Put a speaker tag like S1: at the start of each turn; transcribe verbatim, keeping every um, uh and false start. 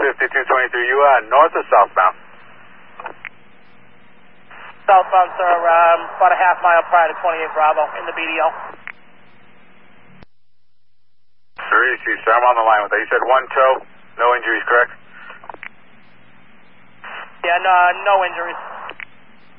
S1: fifty-two twenty-three, you uh, north or southbound?
S2: Southbound, sir, um, about a half mile prior to twenty-eight Bravo in the B D O.
S1: three C, sir, I'm on the line with that. You said one tow, no injuries, correct?
S2: Yeah, no, no injuries.